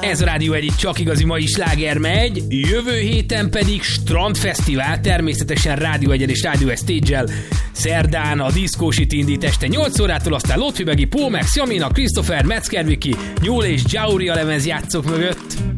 Ez a Rádió Egy, csak igazi mai sláger megy, jövő héten pedig Strandfesztivál, természetesen Rádió Egyen és Rádió Egy Stage-el. Szerdán a Disco City indít este 8 órától, aztán Lotfi Begi, Paul Max, Jamina, Christopher, Metzger Viki, Nyúl és Jauri a lemezjátszók mögött.